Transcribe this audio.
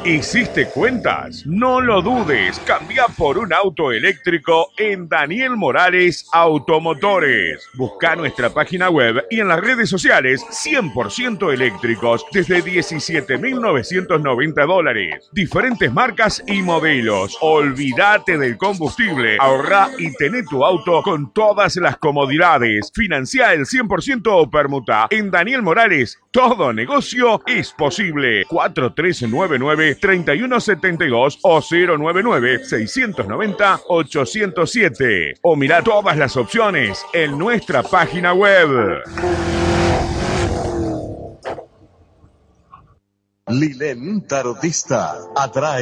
¿Hiciste cuentas? No lo dudes, cambia por un auto eléctrico en Daniel Morales Automotores. Busca nuestra página web y en las redes sociales 100% eléctricos desde $17.990. Diferentes marcas y modelos. Olvídate del combustible, ahorra y tené tu auto con todas las comodidades. Financia el 100% o permuta. En Daniel Morales, todo negocio es posible. 4399-3172 o 099-690-807. O mira todas las opciones en nuestra página web. Lilén Tarotista atrae